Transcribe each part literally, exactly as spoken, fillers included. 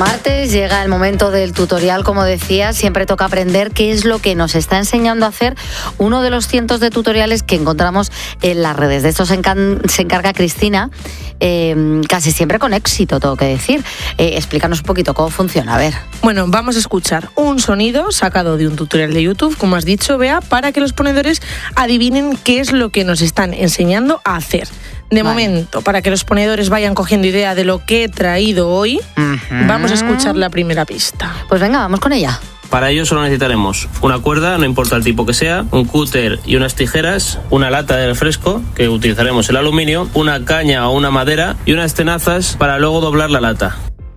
martes llega el momento del tutorial, como decía, siempre toca aprender qué es lo que nos está enseñando a hacer uno de los cientos de tutoriales que encontramos en las redes. De esto se, encan- se encarga Cristina, eh, casi siempre con éxito, tengo que decir. Eh, explícanos un poquito cómo funciona, a ver. Bueno, vamos a escuchar un sonido sacado de un tutorial de YouTube, como has dicho, Bea, para que los ponedores adivinen qué es lo que nos están enseñando a hacer. De vale. momento, para que los ponedores vayan cogiendo idea de lo que he traído hoy, uh-huh. vamos a escuchar la primera pista. Pues venga, vamos con ella. Para ello solo necesitaremos una cuerda, no importa el tipo que sea, un cúter y unas tijeras, una lata de refresco, que utilizaremos el aluminio, una caña o una madera y unas tenazas para luego doblar la lata.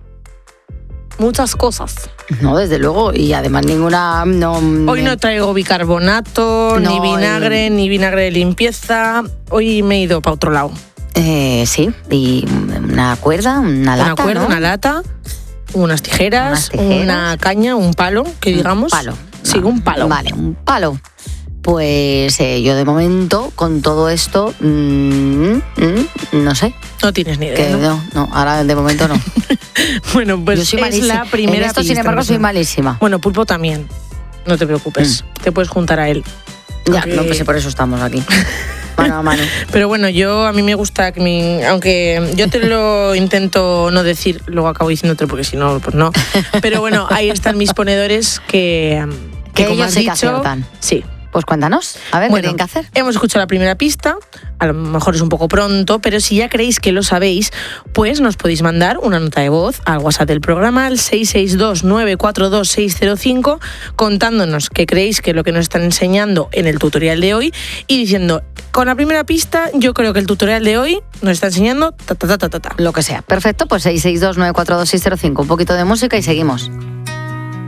Muchas cosas. No, desde luego, y además ninguna... No, hoy no traigo bicarbonato, no, ni vinagre, eh... ni vinagre de limpieza. Hoy me he ido para otro lado. Eh, sí, y una cuerda, una lata, Una cuerda, ¿no? una lata, unas tijeras, unas tijeras, una caña, un palo, que digamos. Un palo. Sí, no, un palo. Vale, un palo. Pues eh, yo de momento, con todo esto, mmm, mmm, no sé. No tienes ni idea, que, ¿no? no, no, ahora de momento no. Bueno, pues yo soy es malísima. la primera en esto, pista, sin embargo, soy malísima. Bueno, Pulpo también, no te preocupes, mm. te puedes juntar a él. Ya, aunque... no, pues por eso estamos aquí. Mano a mano. Pero bueno, yo a mí me gusta que mi, aunque yo te lo intento no decir, luego acabo diciéndote porque si no, pues no. Pero bueno, ahí están mis ponedores que, que, que como ellos has sí dicho, que aciertan. Sí. Pues cuéntanos, a ver, bueno, ¿qué tienen que hacer? Hemos escuchado la primera pista, a lo mejor es un poco pronto, pero si ya creéis que lo sabéis, pues nos podéis mandar una nota de voz al WhatsApp del programa, al seis seis dos, nueve cuatro dos, seis cero cinco, contándonos qué creéis que es lo que nos están enseñando en el tutorial de hoy y diciendo, con la primera pista, yo creo que el tutorial de hoy nos está enseñando ta ta ta ta ta ta. Lo que sea. Perfecto, pues seis seis dos, nueve cuatro dos, seis cero cinco, un poquito de música y seguimos.